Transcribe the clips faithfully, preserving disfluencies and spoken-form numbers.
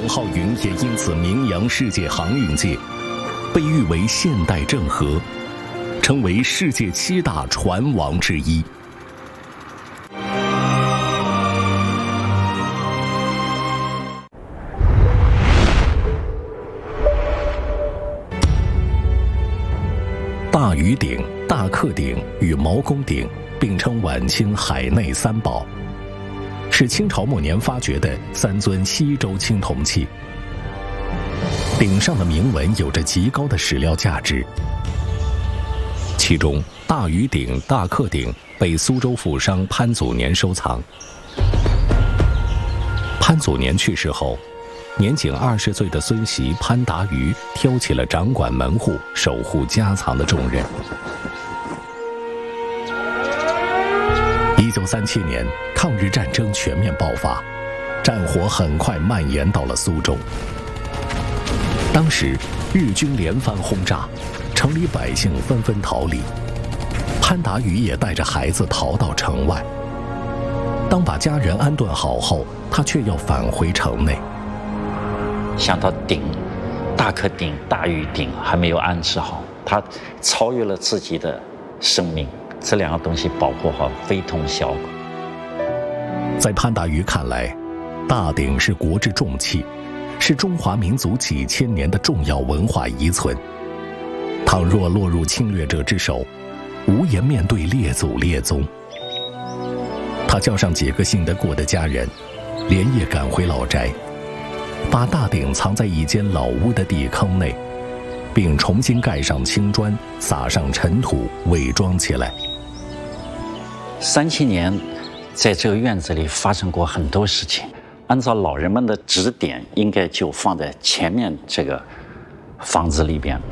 号云也因此名扬世界航运界，被誉为现代郑和，成为世界七大船王之一。大禹鼎、大克鼎与毛公鼎并称晚清海内三宝，是清朝末年发掘的三尊西周青铜器。鼎上的铭文有着极高的史料价值，其中大禹鼎、大克鼎被苏州富商潘祖年收藏。潘祖年去世后，年仅二十岁的孙媳潘达于挑起了掌管门户、守护家藏的重任。一九三七年，抗日战争全面爆发，战火很快蔓延到了苏州。当时，日军连番轰炸，城里百姓纷纷逃离。潘达于也带着孩子逃到城外。当把家人安顿好后，他却要返回城内。 想到鼎，大克鼎、大禹鼎还没有安置好，他超越了自己的生命，这两个东西保护好非同小可。 在潘达于看来，大鼎是国之重器，是中华民族几千年的重要文化遗存。倘若落入侵略者之手，无颜面对列祖列宗。他叫上几个信得过的家人，连夜赶回老宅，把大鼎藏在一间老屋的地坑内，并重新盖上青砖，撒上尘土，伪装起来。 三七年，在这个院子里发生过很多事情。按照老人们的指点，应该就放在前面这个房子里边。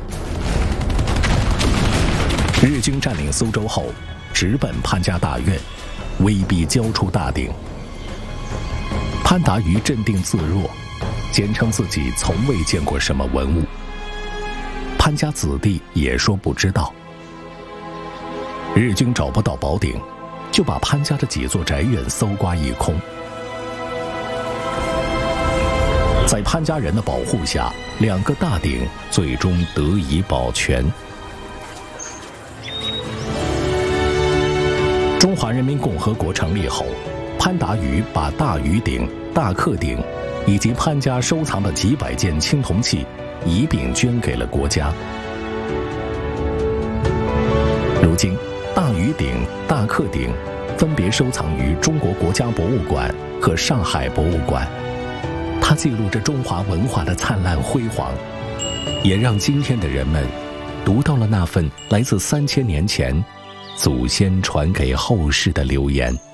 日军占领苏州后，直奔潘家大院，威逼交出大鼎。潘达于镇定自若，坚称自己从未见过什么文物。潘家子弟也说不知道。日军找不到宝鼎，就把潘家的几座宅院搜刮一空。在潘家人的保护下，两个大鼎最终得以保全。中华人民共和国成立后，潘达于把大禹鼎、大克鼎以及潘家收藏的几百件青铜器一并捐给了国家。如今，大禹鼎、大克鼎分别收藏于中国国家博物馆和上海博物馆。它记录着中华文化的灿烂辉煌，也让今天的人们读到了那份来自三千年前祖先传给后世的留言。